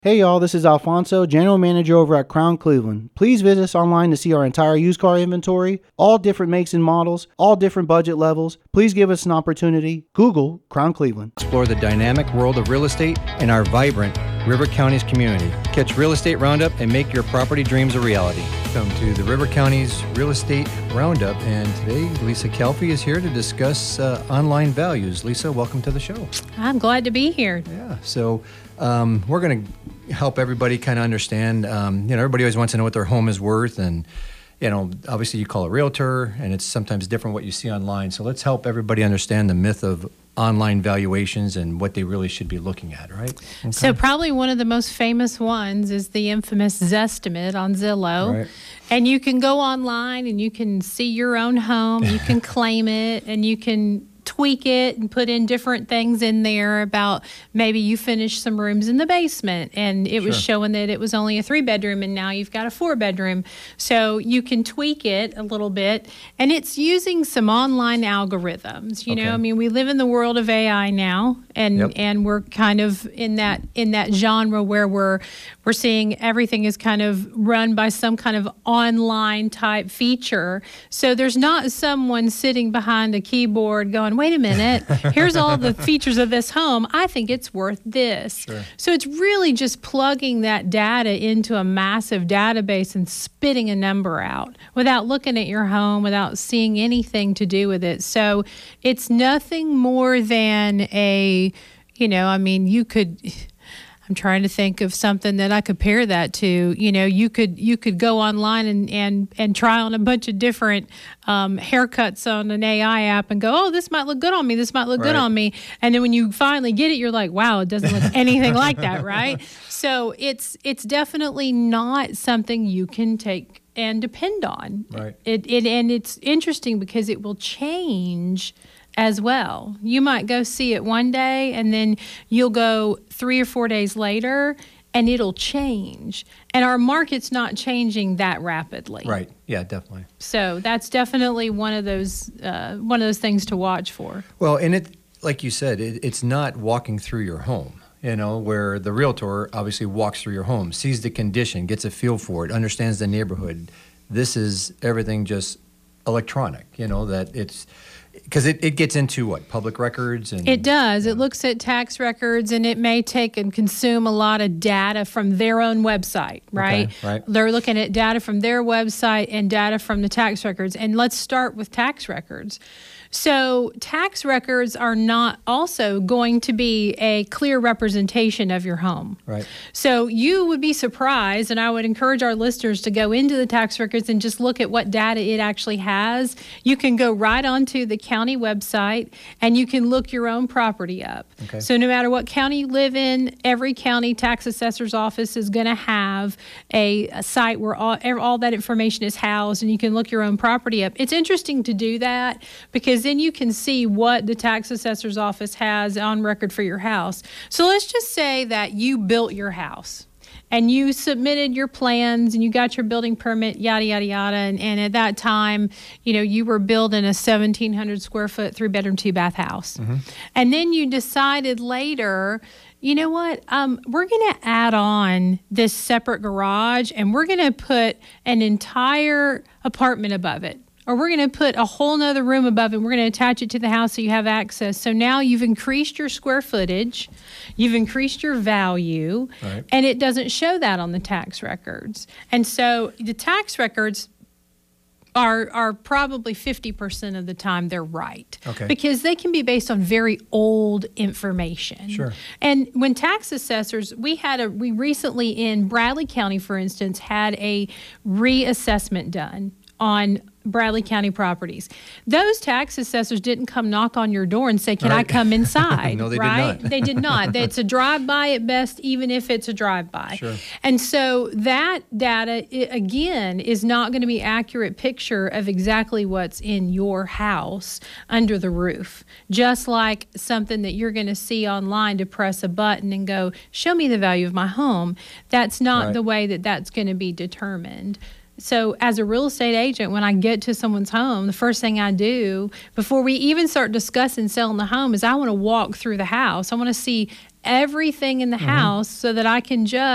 Hey y'all, this is Alfonso, General Manager over at Crown Cleveland. Please visit us online to see our entire used car inventory, all different makes and models, all different budget levels. Please give us an opportunity. Google Crown Cleveland. Explore the dynamic world of real estate in our vibrant River Counties community. Catch Real Estate Roundup and make your property dreams a reality. Welcome to the River Counties Real Estate Roundup, and today Lisa Calfee is here to discuss online values. Lisa, welcome to the show. I'm glad to be here. Yeah, so we're going to help everybody kind of understand, everybody always wants to know what their home is worth, and obviously you call a realtor and it's sometimes different what you see online. So let's help everybody understand the myth of online valuations and what they really should be looking at, right? Okay. So probably one of the most famous ones is the infamous Zestimate on Zillow. Right. And you can go online and you can see your own home, you can claim it, and you can tweak it and put in different things in there about maybe you finished some rooms in the basement and it was showing that it was only a 3-bedroom and now you've got a 4-bedroom. So you can tweak it a little bit, and it's using some online algorithms. You know, I mean, we live in the world of AI now, and and we're kind of in that genre where we're seeing everything is kind of run by some kind of online type feature. So there's not someone sitting behind a keyboard going, wait a minute, here's all the features of this home. I think it's worth this. Sure. So it's really just plugging that data into a massive database and spitting a number out without looking at your home, without seeing anything to do with it. So it's nothing more than I'm trying to think of something that I could pair that to. You could go online and try on a bunch of different haircuts on an AI app and go, oh, this might look good on me. This might look good on me. And then when you finally get it, you're like, wow, it doesn't look anything like that, right? So it's definitely not something you can take and depend on. Right. And it's interesting because it will change as well. You might go see it one day and then you'll go 3 or 4 days later and it'll change. And our market's not changing that rapidly. Right. Yeah, definitely. So that's definitely one of those things to watch for. Well, and it, like you said, it's not walking through your home, where the realtor obviously walks through your home, sees the condition, gets a feel for it, understands the neighborhood. This is everything just electronic, that it's, because it gets into what? Public records? And it does. It looks at tax records, and it may take and consume a lot of data from their own website, right? Okay, right. They're looking at data from their website and data from the tax records. And let's start with tax records. So tax records are not also going to be a clear representation of your home. Right. So you would be surprised, and I would encourage our listeners to go into the tax records and just look at what data it actually has. You can go right onto the county website, and you can look your own property up. Okay. So no matter what county you live in, every county tax assessor's office is going to have a site where all that information is housed, and you can look your own property up. It's interesting to do that because then you can see what the tax assessor's office has on record for your house. So let's just say that you built your house and you submitted your plans and you got your building permit, yada, yada, yada. And at that time, you were building a 1,700 square foot, 3-bedroom, 2-bath house. Mm-hmm. And then you decided later, you know what, we're going to add on this separate garage and we're going to put an entire apartment above it. Or we're going to put a whole nother room above it. We're going to attach it to the house so you have access. So now you've increased your square footage, you've increased your value, right, and it doesn't show that on the tax records. And so the tax records are probably 50% of the time they're right. Okay. Because they can be based on very old information. Sure. And when tax assessors, we recently in Bradley County, for instance, had a reassessment done on Bradley County properties. Those tax assessors didn't come knock on your door and say, can I come inside? No, they right? did not. They did not. It's a drive-by at best, even if it's a drive-by. Sure. And so that data, again, is not going to be an accurate picture of exactly what's in your house under the roof. Just like something that you're going to see online to press a button and go, show me the value of my home. That's not right, the way that that's going to be determined. So as a real estate agent, when I get to someone's home, the first thing I do before we even start discussing selling the home is I want to walk through the house. I want to see everything in the house so that I can judge